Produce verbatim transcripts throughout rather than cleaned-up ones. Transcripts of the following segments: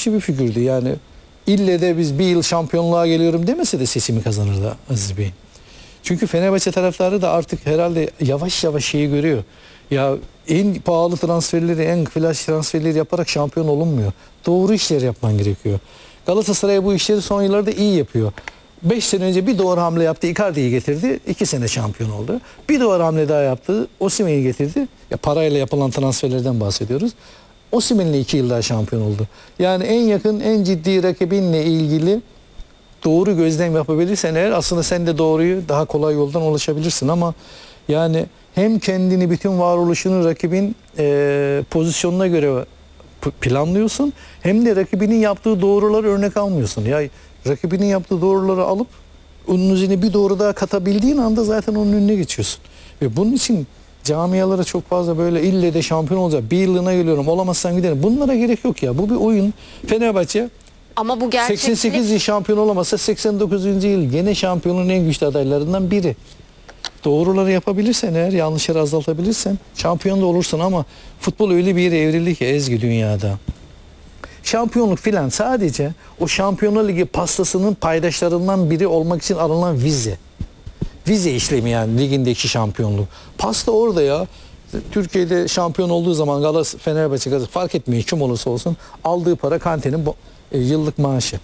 dışı bir figürdü. Yani ille de biz bir yıl şampiyonluğa geliyorum demese de sesimi kazanırdı Aziz Bey. Çünkü Fenerbahçe taraftarı da artık herhalde yavaş yavaş şeyi görüyor. Ya en pahalı transferleri, en flash transferleri yaparak şampiyon olunmuyor. Doğru işler yapman gerekiyor. Galatasaray bu işleri son yıllarda iyi yapıyor. beş sene önce bir doğru hamle yaptı, Icardi'yi getirdi. iki sene şampiyon oldu. Bir doğru hamle daha yaptı, Osimhen'i getirdi. Ya parayla yapılan transferlerden bahsediyoruz. Osimhen'le iki yıl daha şampiyon oldu. Yani en yakın, en ciddi rakibinle ilgili doğru gözlem yapabilirsen eğer aslında sen de doğruyu daha kolay yoldan ulaşabilirsin ama yani hem kendini, bütün varoluşunu rakibin e, pozisyonuna göre planlıyorsun hem de rakibinin yaptığı doğruları örnek almıyorsun. Ya rakibinin yaptığı doğruları alıp onun üzerine bir doğru daha katabildiğin anda zaten onun önüne geçiyorsun. Ve bunun için camialara çok fazla böyle ille de şampiyon olacak, bir yıllığına geliyorum, olamazsan giderim. Bunlara gerek yok ya. Bu bir oyun. Fenerbahçe ama bu gerçeklik... seksen sekiz yıl şampiyon olamazsa seksen dokuzuncu yıl gene şampiyonun en güçlü adaylarından biri. Doğruları yapabilirsen eğer, yanlışları azaltabilirsen şampiyon da olursun ama futbol öyle bir yere evrildi ki Ezgi dünyada. Şampiyonluk filan sadece o Şampiyonlar Ligi pastasının paydaşlarından biri olmak için alınan vize. Vize işlemi yani ligindeki şampiyonluk. Pasta orada ya. Türkiye'de şampiyon olduğu zaman Galatasaray, Fenerbahçe, Galatasaray fark etmiyor kim olursa olsun aldığı para kantinin e, yıllık maaşı.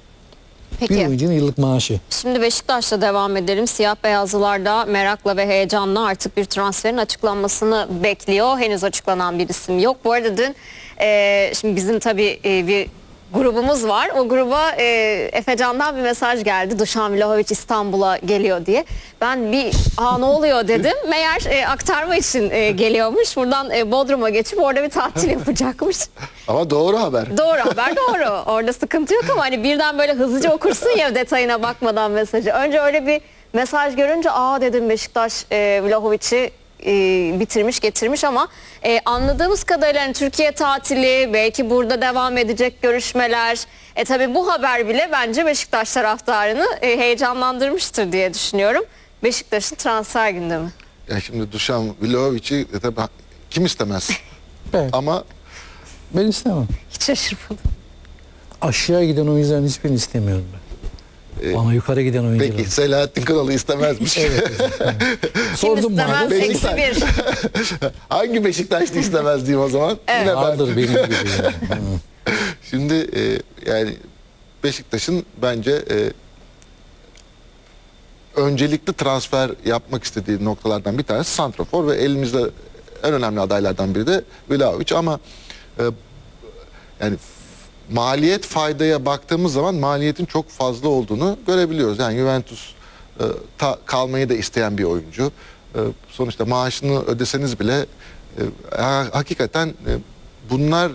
Peki. Bir oyuncunun yıllık maaşı. Şimdi Beşiktaş'la devam edelim. Siyah beyazlılar da merakla ve heyecanla artık bir transferin açıklanmasını bekliyor. Henüz açıklanan bir isim yok. Bu arada dün e, şimdi bizim tabii e, bir grubumuz var. O gruba e, Efecan'dan bir mesaj geldi. Dušan Vlahović İstanbul'a geliyor diye. Ben bir aa ne oluyor dedim. Meğer e, aktarma için e, geliyormuş. Buradan e, Bodrum'a geçip orada bir tatil yapacakmış. Ama doğru haber. Doğru haber doğru. Orada sıkıntı yok ama hani birden böyle hızlıca okursun ya detayına bakmadan mesajı. Önce öyle bir mesaj görünce aa dedim Beşiktaş e, Vlahović'i e, bitirmiş getirmiş ama e, anladığımız kadarıyla hani Türkiye tatili, belki burada devam edecek görüşmeler. E tabi bu haber bile bence Beşiktaş taraftarını e, heyecanlandırmıştır diye düşünüyorum. Beşiktaş'ın transfer gündemi. Ya şimdi Dušan Vlahović'i e, tabii kim istemez? Evet. Ama Ben istemem. Hiç şaşırmadım. Aşağı giden oyuncuların hiçbirini istemiyorum ben. Ee, Bana yukarı giden oyuncular. peki Selahattin Kanalı istemezmiş. Evet. Sordum mu istemez? abi? Eksi bir. Hangi Beşiktaşlı istemez diyeyim o zaman? Evet. Yine ben. Vardır benim gibi. Yani. Şimdi e, yani Beşiktaş'ın bence e, öncelikli transfer yapmak istediği noktalardan bir tanesi santrafor ve elimizde en önemli adaylardan biri de Vlahović ama e, yani maliyet faydaya baktığımız zaman maliyetin çok fazla olduğunu görebiliyoruz. Yani Juventus e, ta, kalmayı da isteyen bir oyuncu. E, sonuçta maaşını ödeseniz bile e, ha, hakikaten e, bunlar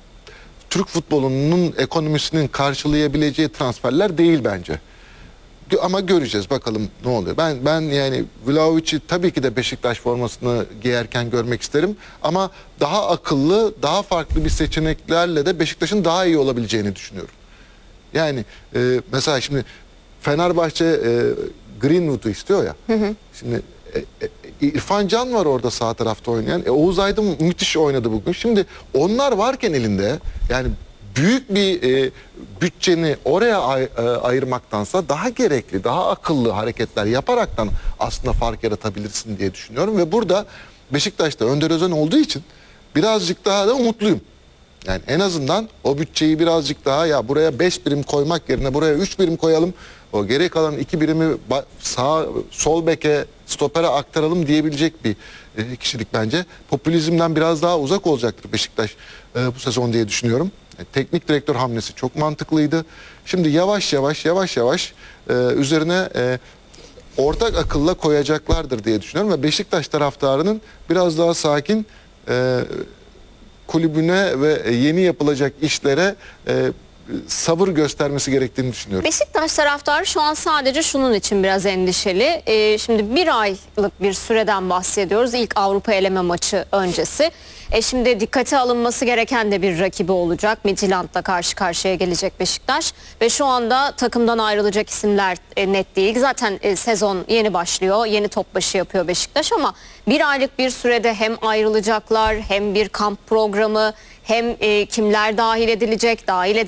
Türk futbolunun ekonomisinin karşılayabileceği transferler değil bence. Ama göreceğiz bakalım ne oluyor. Ben ben yani Vlahović'i tabii ki de Beşiktaş formasını giyerken görmek isterim ama daha akıllı, daha farklı bir seçeneklerle de Beşiktaş'ın daha iyi olabileceğini düşünüyorum. Yani e, mesela şimdi Fenerbahçe e, Greenwood'u istiyor ya. Hı hı. Şimdi e, e, İrfan Can var orada sağ tarafta oynayan. E, Oğuz Aydın müthiş oynadı bugün. Şimdi onlar varken elinde yani büyük bir e, bütçeni oraya ay, e, ayırmaktansa daha gerekli, daha akıllı hareketler yaparaktan aslında fark yaratabilirsin diye düşünüyorum. Ve burada Beşiktaş'ta Önder Özen olduğu için birazcık daha da umutluyum. Yani en azından o bütçeyi birazcık daha ya buraya beş birim koymak yerine buraya üç birim koyalım. O geri kalan iki birimi sağ, sol beke, stopere aktaralım diyebilecek bir e, kişilik bence. Popülizmden biraz daha uzak olacaktır Beşiktaş e, bu sezon diye düşünüyorum. Teknik direktör hamlesi çok mantıklıydı. Şimdi yavaş yavaş yavaş yavaş e, üzerine e, ortak akılla koyacaklardır diye düşünüyorum. Ve Beşiktaş taraftarının biraz daha sakin e, kulübüne ve yeni yapılacak işlere e, sabır göstermesi gerektiğini düşünüyorum. Beşiktaş taraftarı şu an sadece şunun için biraz endişeli. Ee, şimdi bir aylık bir süreden bahsediyoruz. İlk Avrupa eleme maçı öncesi. E şimdi dikkate alınması gereken de bir rakibi olacak. Midtjylland'la karşı karşıya gelecek Beşiktaş. Ve şu anda takımdan ayrılacak isimler e, net değil. Zaten e, sezon yeni başlıyor. Yeni topbaşı yapıyor Beşiktaş ama bir aylık bir sürede hem ayrılacaklar hem bir kamp programı hem e, kimler dahil edilecek, dahil edilecek.